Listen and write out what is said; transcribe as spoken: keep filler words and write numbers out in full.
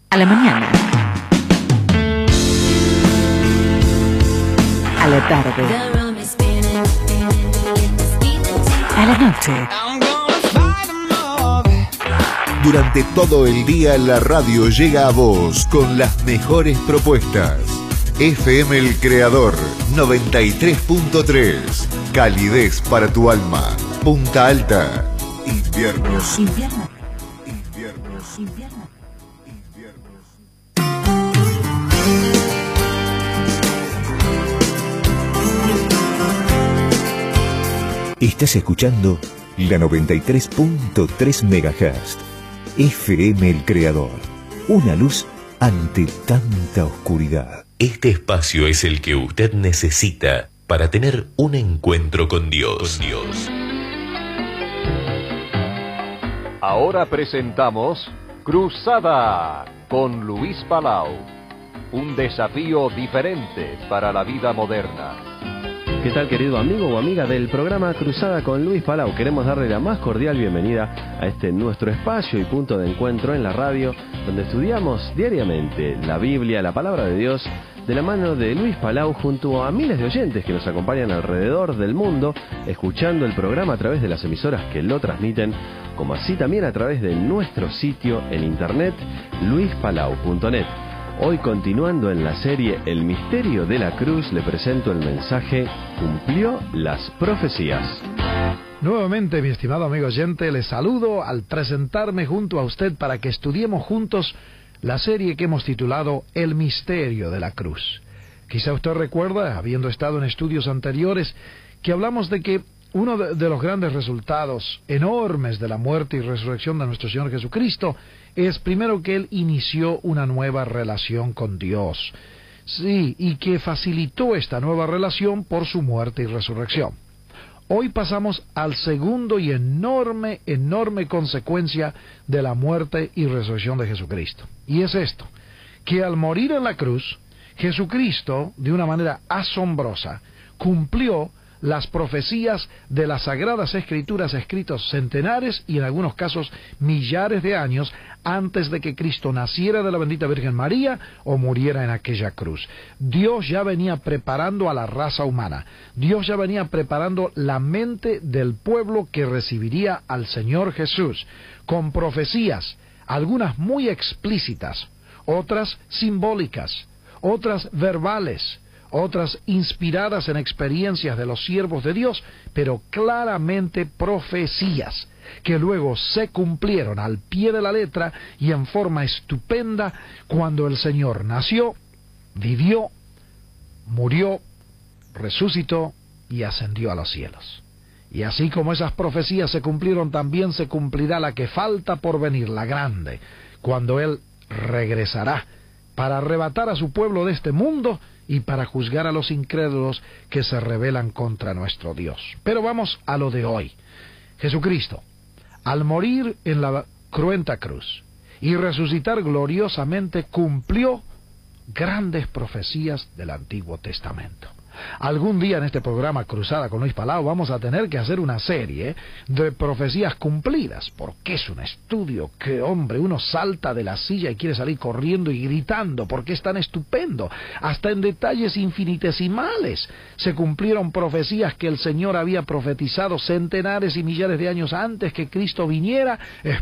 A la mañana. A la tarde. A la noche. Durante todo el día la radio llega a vos con las mejores propuestas. F M El Creador noventa y tres punto tres. Calidez para tu alma. Punta Alta. Inviernos. Invierno. Inviernos. Invierno. Inviernos. Estás escuchando la noventa y tres punto tres megahertz. F M El Creador. Una luz ante tanta oscuridad. Este espacio es el que usted necesita para tener un encuentro con Dios. Con Dios. Ahora presentamos Cruzada con Luis Palau. Un desafío diferente para la vida moderna. ¿Qué tal, querido amigo o amiga del programa Cruzada con Luis Palau? Queremos darle la más cordial bienvenida a este nuestro espacio y punto de encuentro en la radio, donde estudiamos diariamente la Biblia, la palabra de Dios, de la mano de Luis Palau, junto a miles de oyentes que nos acompañan alrededor del mundo, escuchando el programa a través de las emisoras que lo transmiten, como así también a través de nuestro sitio en internet, luis palau punto net. Hoy, continuando en la serie El Misterio de la Cruz, le presento el mensaje Cumplió las profecías. Nuevamente, mi estimado amigo oyente, le saludo al presentarme junto a usted para que estudiemos juntos la serie que hemos titulado El Misterio de la Cruz. Quizá usted recuerda, habiendo estado en estudios anteriores, que hablamos de que uno de, de los grandes resultados enormes de la muerte y resurrección de nuestro Señor Jesucristo es primero que Él inició una nueva relación con Dios. Sí, y que facilitó esta nueva relación por su muerte y resurrección. Hoy pasamos al segundo y enorme, enorme consecuencia de la muerte y resurrección de Jesucristo. Y es esto, que al morir en la cruz, Jesucristo, de una manera asombrosa, cumplió las profecías de las Sagradas Escrituras escritas centenares y en algunos casos millares de años antes de que Cristo naciera de la bendita Virgen María o muriera en aquella cruz. Dios ya venía preparando a la raza humana. Dios ya venía preparando la mente del pueblo que recibiría al Señor Jesús, con profecías, algunas muy explícitas, otras simbólicas, otras verbales, otras inspiradas en experiencias de los siervos de Dios, pero claramente profecías, que luego se cumplieron al pie de la letra y en forma estupenda cuando el Señor nació, vivió, murió, resucitó y ascendió a los cielos. Y así como esas profecías se cumplieron, también se cumplirá la que falta por venir, la grande, cuando Él regresará para arrebatar a su pueblo de este mundo y para juzgar a los incrédulos que se rebelan contra nuestro Dios. Pero vamos a lo de hoy. Jesucristo, al morir en la cruenta cruz y resucitar gloriosamente, cumplió grandes profecías del Antiguo Testamento. Algún día en este programa Cruzada con Luis Palau vamos a tener que hacer una serie de profecías cumplidas, porque es un estudio que, hombre, uno salta de la silla y quiere salir corriendo y gritando, porque es tan estupendo. Hasta en detalles infinitesimales se cumplieron profecías que el Señor había profetizado centenares y millares de años antes que Cristo viniera,